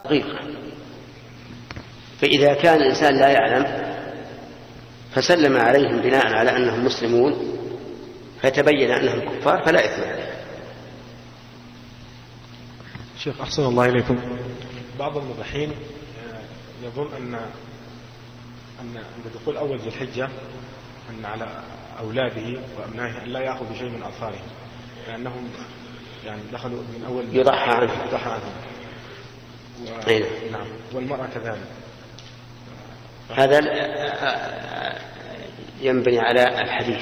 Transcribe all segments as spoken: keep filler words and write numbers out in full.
غيره. فإذا كان الإنسان لا يعلم فسلم عليهم بناء على أنهم مسلمون فتبين أنهم كفار فلا إثم عليه. شيخ أحسن الله إليكم، بعض المضحين يظن أن أن عند دخول أول ذي الحجة أن على أولاده وأبنائه أن لا يأخذوا شيء من أظفارهم لأنهم يعني دخلوا من أول يضحى عنهم. يضحى عنهم. و... نعم. والمرأة كذلك. هذا ينبني على الحديث،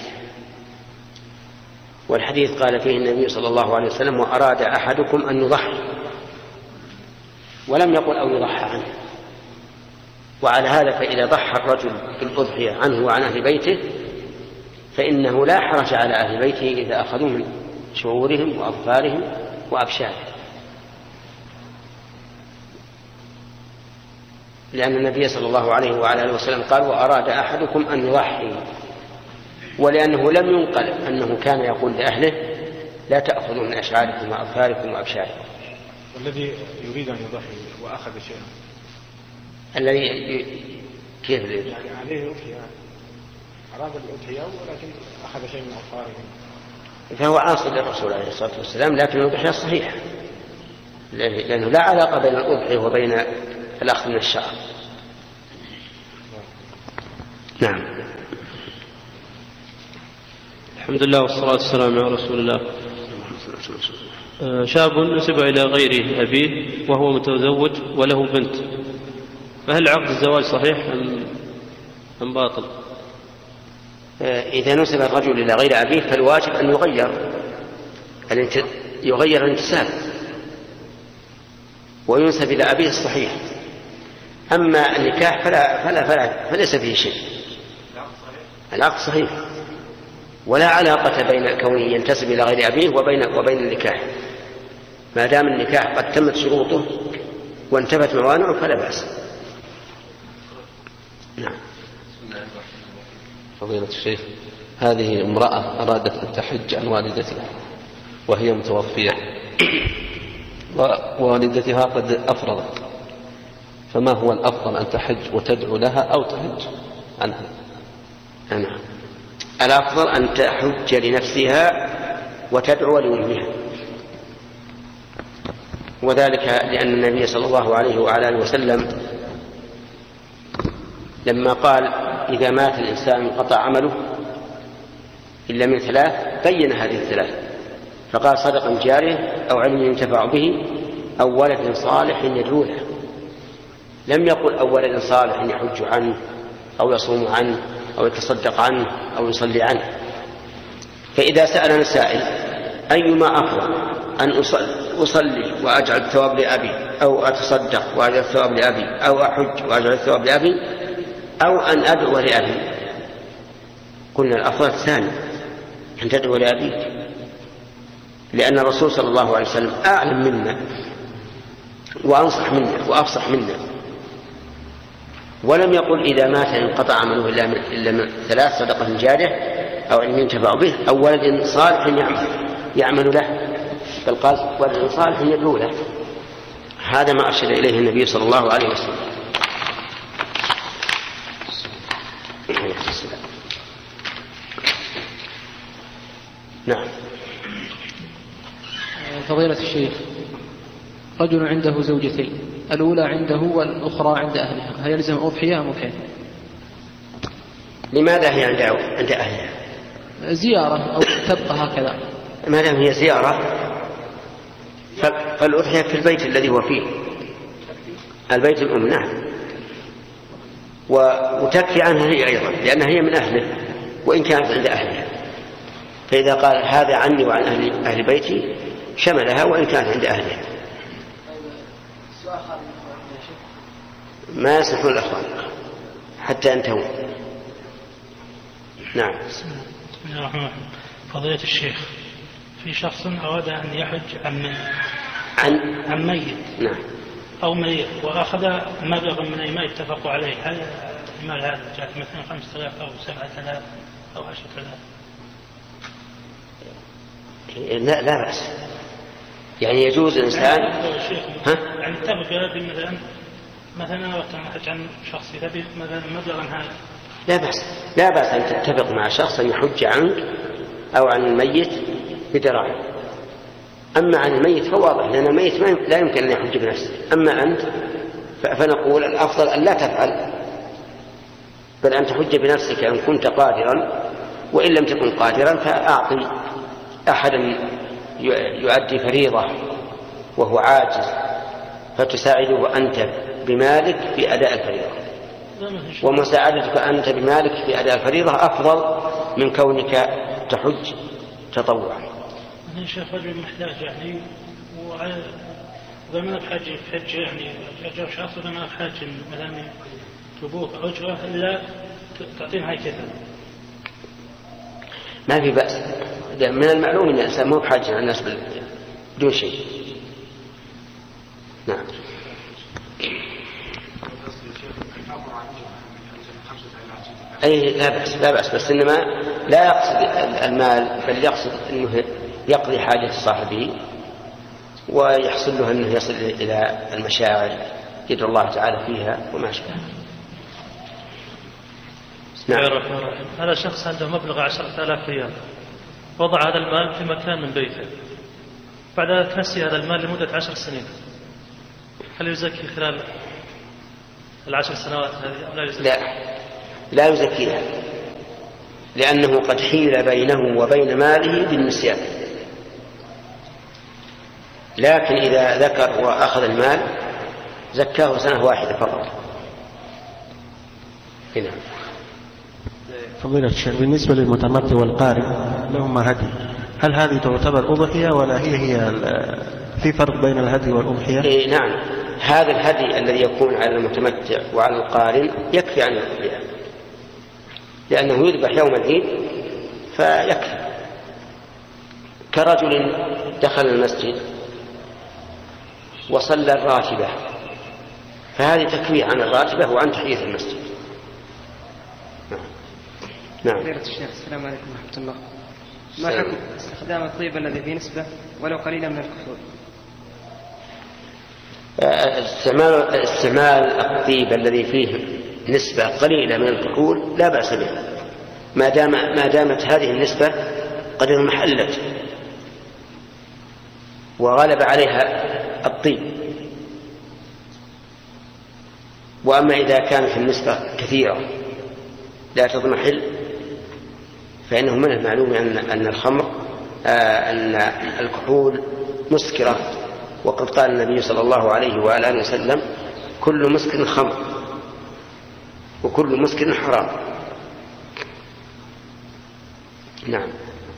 والحديث قال فيه النبي صلى الله عليه وسلم: وأراد أحدكم أن يضحي، ولم يقل أو يضحى عنه. وعلى هذا فإذا ضحى الرجل بالأضحية عنه وعن أهل بيته فإنه لا حرج على أهل بيته إذا أخذوا من شعورهم وأظفارهم وأبشارهم، لأن النبي صلى الله عليه وعلى آله وسلم قال: وأراد أحدكم أن يضحي، ولأنه لم ينقل أنه كان يقول لأهله: لا تأخذوا من أشعاركم وأظفاركم وأبشاركم. والذي يريد أن يضحي وأخذ شيئا الذي كيف الذي يعني عليه أضحية، أراد الأضحية ولكن أخذ شيء من أظفارهم فهو عاصي للرسول عليه الصلاة والسلام، لكن الأضحية الصحيحة، لأنه لا علاقة بين الأضحية وبين الأخذ من الشعر. نعم. الحمد لله والصلاة والسلام على رسول الله. شاب نسب إلى غير أبيه وهو متزوج وله بنت، فهل عقد الزواج صحيح أم باطل؟ إذا نسب الرجل إلى غير أبيه فالواجب أن يغير يغير الانتساب وينسب إلى أبيه الصحيح. أما النكاح فلا فلا فلا فليس فيه شيء، العقد صحيح، ولا علاقة بين كونه ينتسب إلى غير أبيه وبين وبين النكاح، ما دام النكاح قد تمت شروطه وانتفت موانعه فلا بأس. نعم. فضيلة الشيخ، هذه امرأة أرادت أن تحج عن والدتها وهي متوفية ووالدتها قد أفرضت، فما هو الأفضل، أن تحج وتدعو لها أو تحج عنها؟ نعم، الأفضل أن تحج لنفسها وتدعو لأمها، وذلك لأن النبي صلى الله عليه وعلى آله وسلم لما قال: إذا مات الإنسان انقطع عمله إلا من ثلاث، بين هذه الثلاث فقال: صدقة جارية أو علم ينتفع به أو ولد صالح يدعو له. لم يقل أو ولد صالح يحج عنه أو يصوم عنه أو يتصدق عنه أو يصلي عنه. فإذا سألنا سائل: أيما أفضل، أن أصلي وأجعل الثواب لأبي، أو أتصدق وأجعل الثواب لأبي، أو أحج وأجعل الثواب لأبي، أو أن أدعو لأبي؟ قلنا الأفضل الثاني، أن تدعو لأبيك، لأن الرسول صلى الله عليه وسلم أعلم منا وأنصح منا وأفصح منا، ولم يقل إذا مات انقطع عمله إلا من ثلاث: صدقة جارية أو علم ينتفع به أو ولد صالح يعمل, يعمل له، بل قال: ولد صالح يدعو له. هذا ما أرشد إليه النبي صلى الله عليه وسلم. نعم. فضيلة الشيخ، رجل عنده زوجتين، الأولى عنده والأخرى عند أهلها، هل يلزم أضحية أم أضحية؟ لماذا هي عند عند أهلها؟ زيارة أو تبقى هكذا. ما دام هي زيارة فالأضحية في البيت الذي هو فيه، البيت الأم. نعم. وتكفي عنها هي أيضا، لأنها هي من أهله وإن كانت عند أهلها، فإذا قال: هذا عني وعن أهل, أهل بيتي، شملها وإن كانت عند أهلها. ما يصلحون الأخوان حتى ينتهوا. نعم. بسم الله الرحمن الرحيم. فضيلة الشيخ، في شخص أراد أن يحج عن عن, عن ميت نعم أو ميت وأخذ مبلغا من أي ما اتفقوا عليه، هل المال هذا جاء مثلا خمسة آلاف أو سبعة آلاف أو عشرة آلاف؟ لا لا بأس، يعني يجوز الإنسان ها؟ يعني تبقى مثلا مثلا أنا أحج عن شخص يبي مثلا مبلغا هذا لا بأس لا بأس أن تتفق مع شخص أن يحج عنك أو عن الميت بدراهم. أما عن الميت فواضح لأن الميت لا يمكن أن يحج بنفسه. أما أنت فنقول الأفضل أن لا تفعل بل أن تحج بنفسك إن كنت قادرا، وإن لم تكن قادرا فأعطي أحدا يؤدي فريضة وهو عاجز فتساعده أنت بمالك في أداء الفريضة، ومساعدتك أنت بمالك في أداء الفريضة أفضل من كونك تحج تطوعا. أنا شيخ رجل محتاج يعني وإذا ما بحاجة حج يعني أجر شخص وإذا ما بحاجة مثلا تبوك أجرة إلا تعطينا هاي كذا ما في بأس. من المعلوم أن الإنسان مو بحاجة على الناس بدون شيء. نعم. أي لا بأس لا بأس بس إنما لا يقصد المال بل يقصد أنه يقضي حاجة صاحبه ويحصل له أنه يصل إلى المشاعر يدعو الله تعالى فيها وما شابه. نعم. هذا شخص عنده مبلغ عشرة آلاف ريال وضع هذا المال في مكان من بيته، بعد ذلك نسي هذا المال لمدة عشر سنين، هل يزكي خلال العشر سنوات هذه؟ لا يزكي. لا لا يزكيها لأنه قد حيل بينه وبين ماله بالنسيان. لكن إذا ذكر وأخذ المال زكاه سنة واحدة فقط. هنا فضيلة الشيخ بالنسبة للمتمتع والقارئ لهما هدي، هل هذه تعتبر أضحية ولا هي هي في فرق بين الهدي والأضحية؟ إيه نعم، هذا الهدي الذي يكون على المتمتع وعلى القارئ يكفي عن الأضحية لأنه يذبح يوم العيد فيكفي. كرجل دخل المسجد وصلى الراتبة فهذه تكفي عن الراتبة وعن تحية المسجد. نعم. فضيلة الشيخ السلام عليكم ورحمة الله. ما حكم استخدام الطيب الذي فيه نسبة ولو قليلا من الكحول؟ استعمال استعمال الطيب الذي فيه نسبة قليلة من الكحول لا بأس به ما دام ما دامت هذه النسبة قد انحلت وغلب عليها الطيب. وأما إذا كانت النسبة كثيرة لا تضمحل فإنه من المعلوم أن أن الخمر آه أن الكحول مسكرة، وقد قال النبي صلى الله عليه وآله وسلم كل مسكر خمر وكل مسكر حرام. نعم.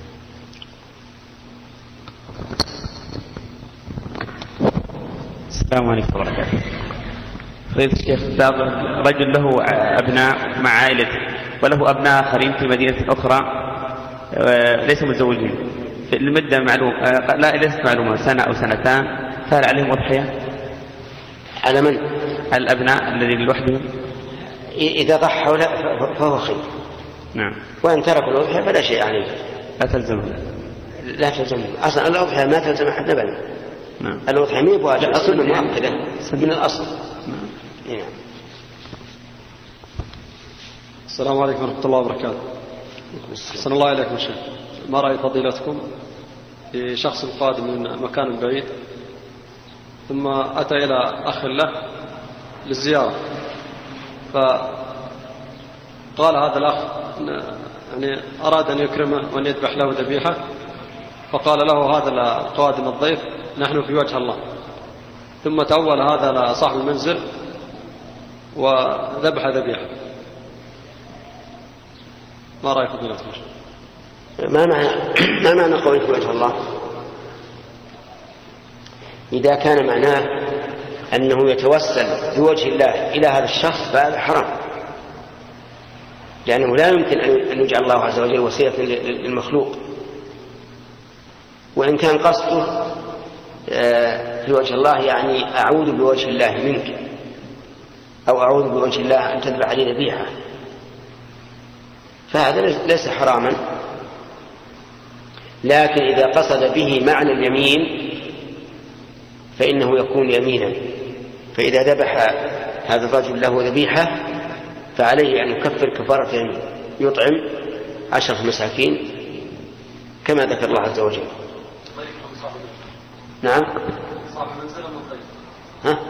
السلام عليكم ورحمة الله وبركاته. فضيلة الشيخ، بعض رجل له أبناء مع عائلته وله أبناء آخرين في مدينة أخرى ليس متزوجين في المدة معلومة لا ليست معلومة سنة أو سنتان، فهل عليهم أضحية؟ على من؟ الأبناء الذين لوحدهم. إذا ضحوا فهو خير. نعم. وإن تركوا الأضحية فلا شيء عليه. لا تلزم. لا تلزم أصلا الأضحية ما تلزم أحد أبدا. نعم. الأضحية مي بواجب أصلا مؤكدة من الأصل. نعم. السلام عليكم ورحمة الله وبركاته. أحسن الله إليكم شيخ، ما رأي فضيلتكم في شخص قادم من مكان بعيد ثم أتى إلى أخ له للزيارة، فقال هذا الأخ يعني أراد أن يكرمه وأن يذبح له ذبيحة، فقال له هذا القادم الضيف نحن في وجه الله، ثم تأول هذا صاحب المنزل وذبح ذبيحة. ما رأي فضيلتكم؟ ما معنى ما معنى قوله في وجه الله؟ إذا كان معناه أنه يتوسل بوجه الله إلى هذا الشخص فهذا حرام، لأنه لا يمكن أن يجعل الله عز وجل وسيلة للمخلوق. وإن كان قصده في وجه الله يعني أعوذ بوجه الله منك أو أعوذ بوجه الله أن تذبح لي ذبيحة فهذا ليس حراما. لكن إذا قصد به معنى اليمين فإنه يكون يمينا. فإذا ذبح هذا الرجل له ذبيحة فعليه أن يكفر كفارة يمين، يطعم عشرة مساكين كما ذكر الله عز وجل. نعم. ها؟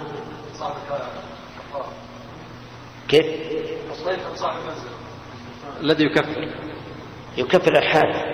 كيف؟ الذي يكفر يكفر الحال.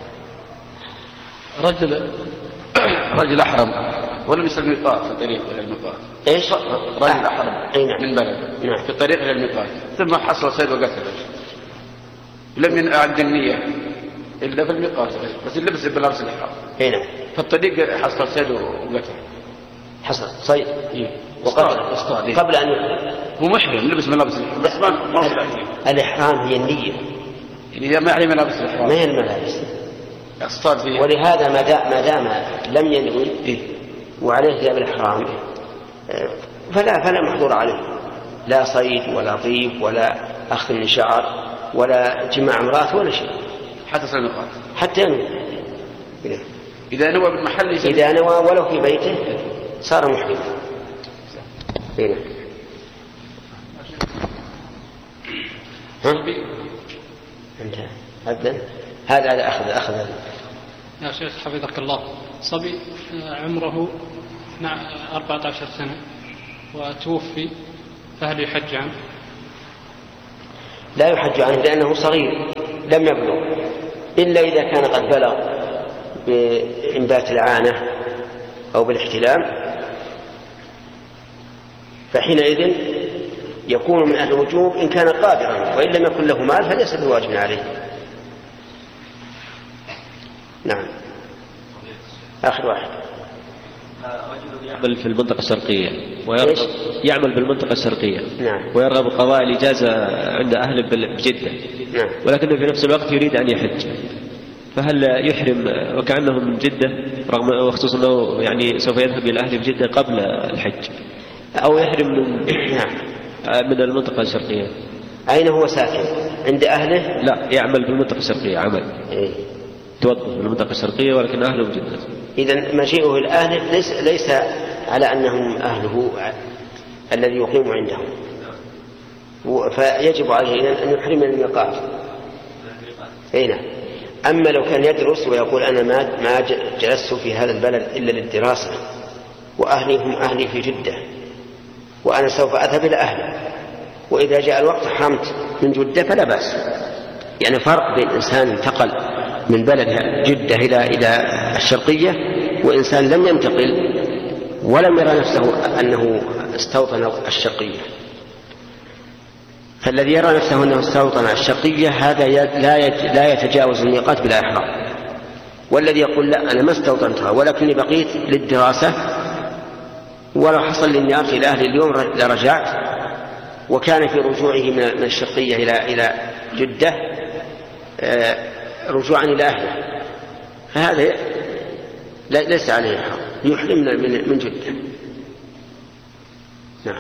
رجل رجل أحرم ولم يصل الميقات في الطريق إلى الميقات. إيش؟ رجل أحرم من بلد نعم. في الطريق إلى الميقات ثم حصل صيد وقتله، لم ينعد النية إلا في الميقات بس اللبس بلبس الإحرام. هنا في الطريق حصل صيد وقتله. حصل صيد إيه. وقتل قبل أن هو محرم لبس ملابس الإحرام بس ما ما الإحرام هي النية، اللي ما عليه ملابس الإحرام ما هي الملابس. اصطاد فيه. ولهذا ما دام ما دام لم ينوي إيه؟ وعليه ثياب الإحرام فلا فلا محظور عليه، لا صيد ولا طيب ولا أخذ من شعر ولا جماع امرأة ولا شيء حتى صيد الميقات حتى ينوي. إذا نوى بالمحل إذا نوى ولو في بيته صار محرما. هنا ها؟ انتهى. هذا هذا أخذ أخذ يا شيخ حفظك الله، صبي عمره أربعة عشر سنة وتوفي فهل يحج عنه؟ لا يحج عنه لأنه صغير لم يبلغ، إلا إذا كان قد بلغ بإنبات العانة أو بالاحتلام فحينئذ يكون من أهل الوجوب إن كان قادرا، وإن لم يكن له مال فليس بواجب عليه. نعم. آخر واحد. رجل يعمل في المنطقة الشرقية ويرغب يعمل بالمنطقة الشرقية نعم. ويرغب قضاء الإجازة عند أهله بجدة نعم. ولكنه في نفس الوقت يريد أن يحج، فهل يحرم وكأنه من جدة رغم وخصوصا أنه يعني سوف يذهب إلى أهله بجدة قبل الحج، أو يحرم من من المنطقة الشرقية؟ أين هو ساكن؟ عند أهله؟ لا، يعمل بالمنطقة الشرقية عمل إيه؟ توظف بالمنطقة الشرقية ولكن أهله بجدة. إذن مجيئه الأهل ليس, ليس على أنهم أهله الذي يقيم عندهم، فيجب عليه أن يحرم من الميقات. هنا. أما لو كان يدرس ويقول أنا ما ما جلست في هذا البلد إلا للدراسة وأهلي هم أهلي في جدة وأنا سوف أذهب إلى أهلي وإذا جاء الوقت حرمت من جدة فلا بأس. يعني فرق بين إنسان انتقل من بلد جدة إلى إلى الشرقية وإنسان لم ينتقل ولم يرى نفسه أنه استوطن الشرقية. فالذي يرى نفسه أنه استوطن الشرقية هذا لا يتجاوز الميقات بلا إحرام، والذي يقول لا أنا ما استوطنتها ولكني بقيت للدراسة ولو حصل لي أني أرجع إلى أهلي اليوم لرجعت، وكان في رجوعه من الشرقية إلى إلى جدة رجوعا إلى أهله، فهذا ليس عليه إحرام، يحرم من جدة. نعم.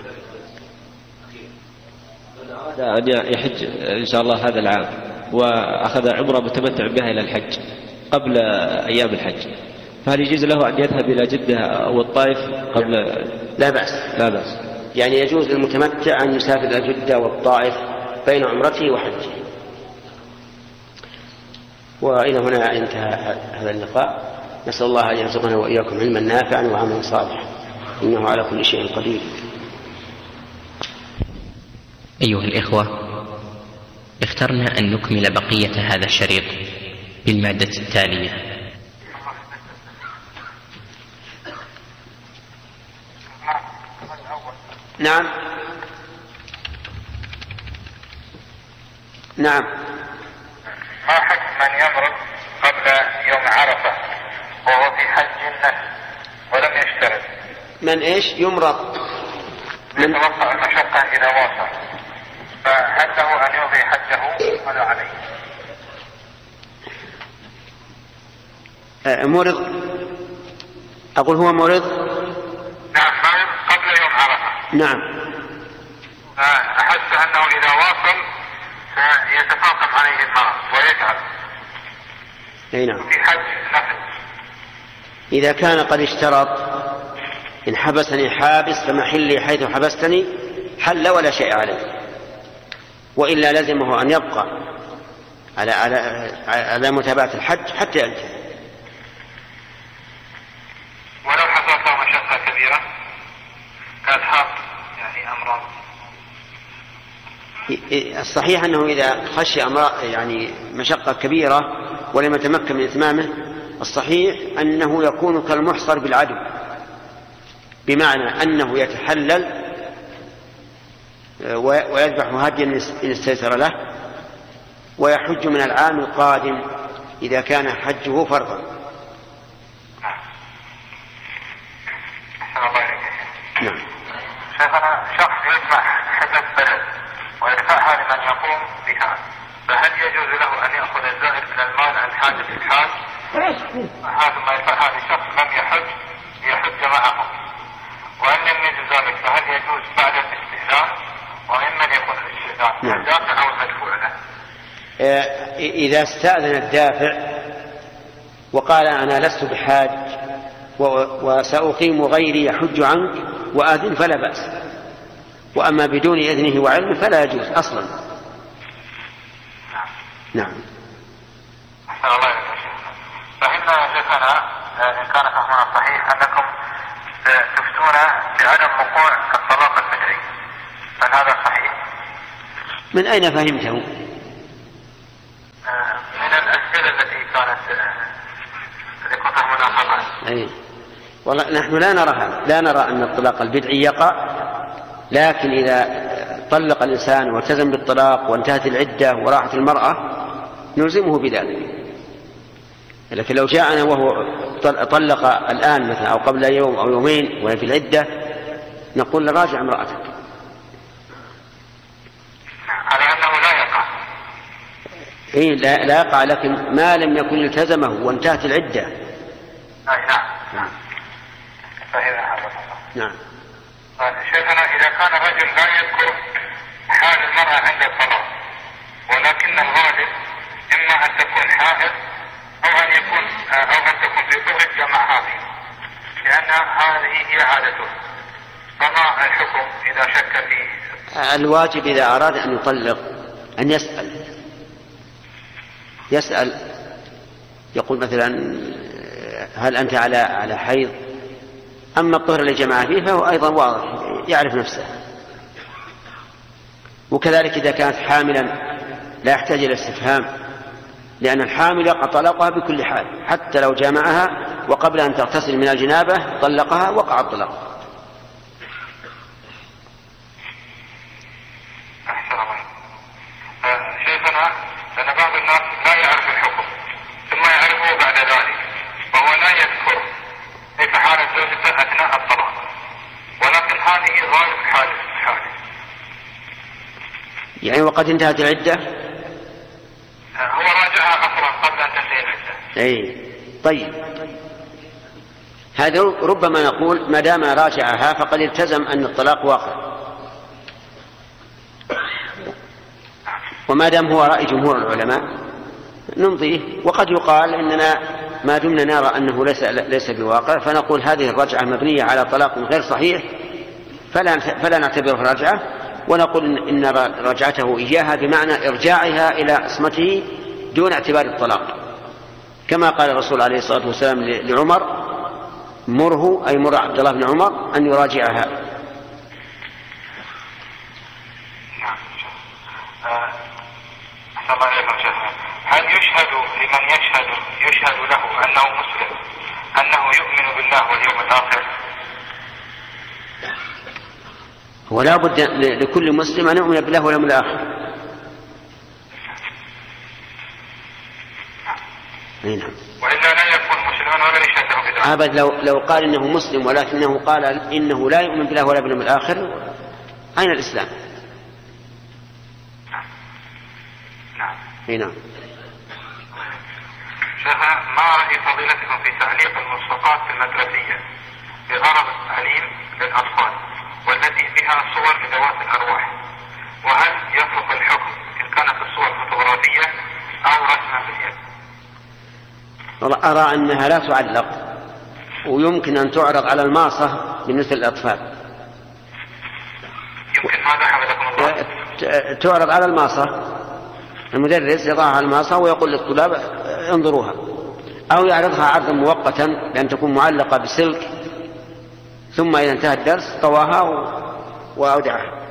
أن يحج إن شاء الله هذا العام وأخذ عمرة متمتع بها إلى الحج قبل أيام الحج، فهل يجوز له أن يذهب إلى جدة أو الطائف قبل؟ لا بأس. لا بأس. يعني يجوز للمتمتع أن يسافر إلى جدة والطائف بين عمرته وحجه. وإلى هنا انتهى هذا اللقاء. نسأل الله أن يرزقنا وإياكم علما نافعا وعملا صالحا إنه على كل شيء قدير. أيها الإخوة، اخترنا أن نكمل بقية هذا الشريط بالمادة التالية. نعم نعم. ما حكم من يمرض قبل يوم عرفة وهو في حج النفس ولم يشترط؟ من إيش يمرض؟ من يتوقع المشقة إذا وصل، فهل له أن يلغي حجه ولا عليه؟ آه مرض. أقول هو مرض. نعم مرض قبل يوم عرفة. نعم. أحس أنه إذا واصل سيتفاقم عليه المرض ويتعب. أي نعم. في حج نفس. إذا كان قد اشترط إن حبسني حابس فمحلي حيث حبستني حل ولا شيء عليه، وإلا لزمه أن يبقى على على على متابعة الحج حتى ينتهي. ولو حصلت له مشقة كبيرة كأصحاب يعني أمراض. الصحيح أنه إذا خشي أمراض يعني مشقة كبيرة ولم يتمكن من إتمامه، الصحيح أنه يكون كالمحصر بالعدو، بمعنى أنه يتحلل ويذبح هديا إن استيسر له، ويحج من العام القادم إذا كان حجه فرضا. نعم. شيخنا، شخص يذبح حسب بلد ويدفعها لمن يقوم بها، فهل يجوز له أن يأخذ الزائد من المال عن حاجة الحاج ثم يدفعها لشخص لم يحج ليحج معه؟ وإن لم يجوز ذلك فهل يجوز بعد الاستئذان؟ وممن يكون الاستئذان الدافع أو المدفوع له؟ إذا استأذن الدافع وقال أنا لست بحاج وسأقيم غيري يحج عنك وآذن فلا بأس، وأما بدون إذنه وعلمه فلا يجوز أصلا. نعم. أحسن الله إليك. فإن شيخنا إن كان فهمنا صحيح أنكم تفتون بعدم وقوع الطلاق البدعي، هل هذا صحيح؟ من أين فهمته؟ من الأسئلة التي كانت التي كنت فهمنا خطأ. أي والله نحن لا نرى هذا، لا نرى أن الطلاق البدعي يقع، لكن إذا طلق الإنسان والتزم بالطلاق وانتهت العدة وراحت المرأة نلزمه بذلك. لكن لو جاءنا وهو طلق الآن مثلا أو قبل يوم أو يومين وهي في العدة نقول له راجع امرأتك. على أنه لا يقع. إيه لا, لا يقع، لكن ما لم يكن التزمه وانتهت العدة. أي نعم. نعم. نعم. شيخنا، إذا كان الرجل لا يذكر حال المرأة عند الطلاق، ولكن الغالب إما أن تكون حائض أو أن يكون أو أن تكون في طهر جمع هذه، لأن هذه هي عادته، فما الحكم إذا شك فيه؟ الواجب إذا أراد أن يطلق أن يسأل يسأل يقول مثلا هل أنت على على حيض؟ أما الطهر اللي جمع فيه فهو أيضا واضح يعرف نفسه. وكذلك إذا كانت حاملا لا يحتاج إلى استفهام، لأن الحامل يقع طلاقها بكل حال، حتى لو جامعها وقبل أن تغتسل من الجنابة طلقها وقع الطلاق. أحسن الله. شيخنا، لأن بعض الناس لا يعرف الحكم ثم يعرفه بعد ذلك، وهو لا يذكر كيف حالة زوجته أثناء الطلاق، ولكن هذه غالب حالة حاله. يعني وقد انتهت العدة؟ هو راجعها أصلا قبل أن تنتهي العدة. أي طيب، هذا ربما نقول ما دام راجعها فقد التزم أن الطلاق واقع، وما دام هو رأي جمهور العلماء نمضيه. وقد يقال إننا ما دمنا نرى أنه ليس ليس بواقع فنقول هذه الرجعة مبنية على طلاق غير صحيح فلا فلا نعتبره رجعة، ونقول إن رجعته إياها بمعنى إرجاعها إلى عصمته دون اعتبار الطلاق، كما قال الرسول عليه الصلاة والسلام لعمر مره أي مر عبد الله بن عمر أن يراجعها. الله عليكم شيخنا، هل يشهد لمن يشهد يشهد له أنه مسلم أنه يؤمن بالله واليوم الآخر؟ ولا بد لكل مسلم أن يؤمن بالله واليوم الآخر. نعم. وإلا لا يكون مسلما ولا يشهد له بذلك. أبد، لو لو قال إنه مسلم ولكنه قال إنه لا يؤمن بالله ولا باليوم الآخر أين الإسلام؟ نعم. نعم. شيخنا، ما رأي فضيلتكم في تعليق الملصقات المدرسية بغرض التعليم للأطفال والتي فيها صور لذوات الأرواح، وهل يفرق الحكم إن كانت الصور فوتوغرافية أو رسمة باليد؟ أرى أنها لا تعلق، ويمكن أن تعرض على الماصة بالنسبة للأطفال. يمكن ماذا حفظكم الله؟ تعرض على الماصة، المدرس يضعها على الماصة ويقول للطلاب انظروها، أو يعرضها عرضا مؤقتا بأن تكون معلقة بسلك، ثم إذا انتهى الدرس طواها وأودعها.